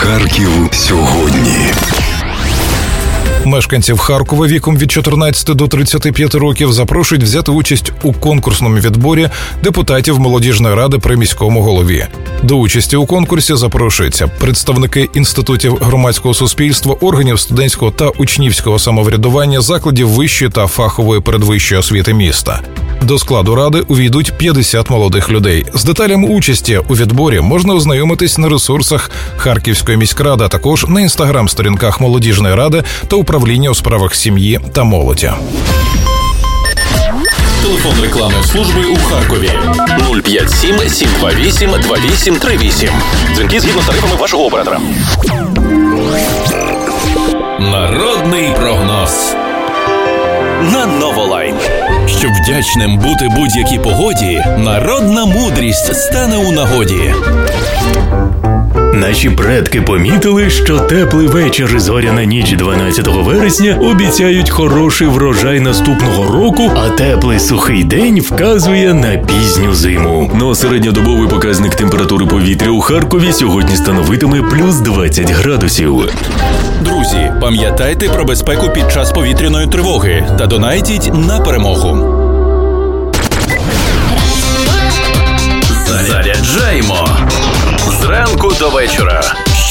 Харків сьогодні. Мешканців Харкова віком від 14 до 35 років запрошують взяти участь у конкурсному відборі депутатів молодіжної ради при міському голові. До участі у конкурсі запрошуються представники інститутів громадського суспільства, органів студентського та учнівського самоврядування, закладів вищої та фахової передвищої освіти міста. До складу ради увійдуть 50 молодих людей. З деталями участі у відборі можна ознайомитись на ресурсах Харківської міськради, а також на інстаграм-сторінках молодіжної ради та управління у справах сім'ї та молоді. Телефон рекламної служби у Харкові 057 728 2838. Дзвінки згідно з тарифами вашого оператора. Народний прогноз на Новолайн. Щоб вдячним бути будь-якій погоді, народна мудрість стане у нагоді. Наші предки помітили, що теплий вечір і зоряна ніч 12 вересня обіцяють хороший врожай наступного року, а теплий сухий день вказує на пізню зиму. Но середньодобовий показник температури повітря у Харкові сьогодні становитиме плюс 20 градусів. Друзі, пам'ятайте про безпеку під час повітряної тривоги та донайтіть на перемогу. Заряджаємо! Зранку до вечора.